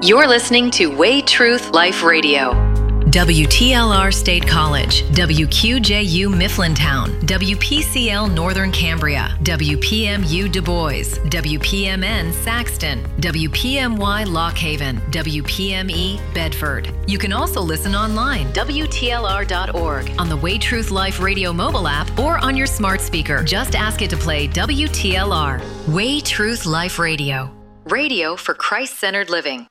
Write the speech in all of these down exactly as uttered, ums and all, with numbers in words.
You're listening to Way Truth Life Radio. W T L R State College, W Q J U Mifflintown, W P C L Northern Cambria, W P M U Du Bois, W P M N Saxton, W P M Y Lock Haven, W P M E Bedford. You can also listen online, W T L R dot org, on the Way Truth Life Radio mobile app, or on your smart speaker. Just ask it to play W T L R. Way Truth Life Radio. Radio for Christ-centered living.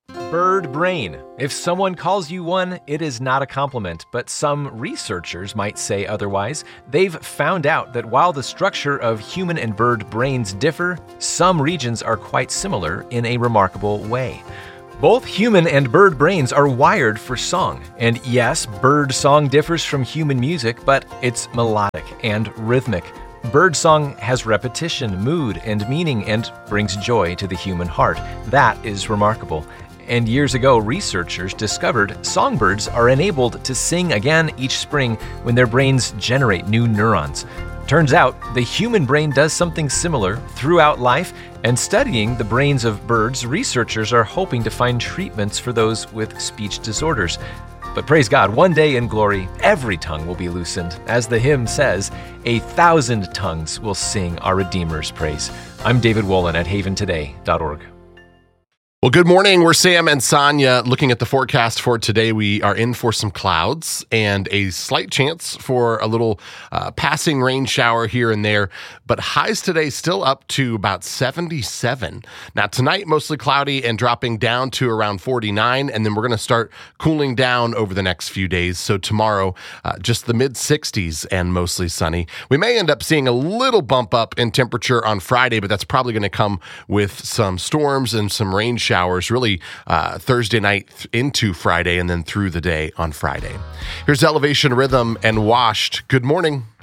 Bird brain. If someone calls you one, it is not a compliment, but some researchers might say otherwise. They've found out that while the structure of human and bird brains differ, some regions are quite similar in a remarkable way. Both human and bird brains are wired for song. And yes, bird song differs from human music, but it's melodic and rhythmic. Bird song has repetition, mood, and meaning, and brings joy to the human heart. That is remarkable. And years ago, researchers discovered songbirds are enabled to sing again each spring when their brains generate new neurons. Turns out, the human brain does something similar throughout life, and studying the brains of birds, researchers are hoping to find treatments for those with speech disorders. But praise God, one day in glory, every tongue will be loosened. As the hymn says, a thousand tongues will sing our Redeemer's praise. I'm David Wolin at haven today dot org. Well, good morning. We're Sam and Sonia. Looking at the forecast for today, we are in for some clouds and a slight chance for a little uh, passing rain shower here and there. But highs today still up to about seventy-seven. Now, tonight, mostly cloudy and dropping down to around forty-nine. And then we're going to start cooling down over the next few days. So tomorrow, uh, just the mid sixties and mostly sunny. We may end up seeing a little bump up in temperature on Friday, but that's probably going to come with some storms and some rain showers really uh, Thursday night th- into Friday and then through the day on Friday. Here's Elevation Rhythm and Washed. Good morning.